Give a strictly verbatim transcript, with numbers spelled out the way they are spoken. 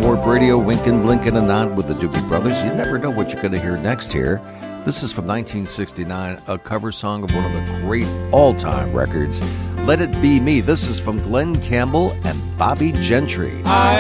M Ward Radio, winking, blinking, and nod with the Doobie Brothers. You never know what you're going to hear next here. This is from nineteen sixty-nine, a cover song of one of the great all-time records, Let It Be Me. This is from Glenn Campbell and Bobby Gentry. I